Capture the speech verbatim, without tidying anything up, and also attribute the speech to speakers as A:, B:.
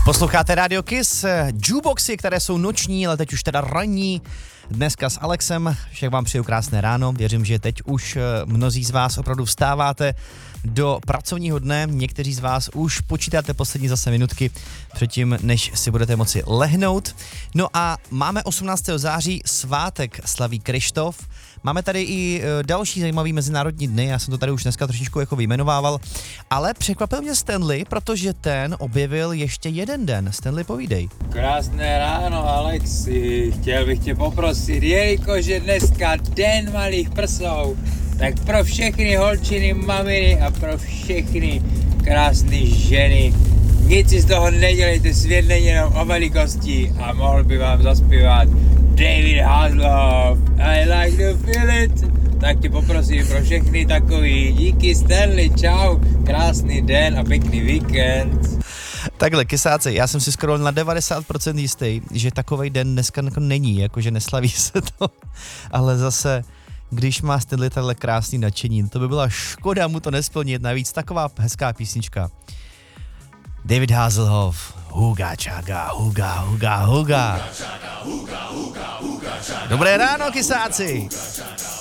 A: Posloucháte Radio Kiss, jukeboxy, které jsou noční, ale teď už teda ranní. Dneska s Alexem, však vám přeju krásné ráno, věřím, že teď už mnozí z vás opravdu vstáváte do pracovního dne, někteří z vás už počítáte poslední zase minutky předtím, než si budete moci lehnout. No a máme osmnáctého září, svátek slaví Kryštof. Máme tady i další zajímavý mezinárodní dny, já jsem to tady už dneska trošičku jako vyjmenovával, ale překvapil mě Stanley, protože ten objevil ještě jeden den. Stanley, povídej.
B: Krásné ráno, Alexi, chtěl bych tě poprosit, jelikož je dneska den malých prsou, tak pro všechny holčiny, maminy a pro všechny krásné ženy, nic si z toho nedělejte, svět není jenom o velikosti a mohl by vám zaspívat David Hasselhoff, I like to feel it. Tak tě poprosím pro všechny takový, díky Stanley, čau, krásný den a pěkný víkend.
A: Takhle, kysáci, já jsem si skoro na devadesát procent jistý, že takovej den dneska není, jakože neslaví se to, ale zase, když má Stanley takhle krásný nadšení, to by byla škoda mu to nesplnit, navíc taková hezká písnička. David Hasselhoff, Huga Chaga, Huga, Huga, Huga. Dobré ráno, kysáci!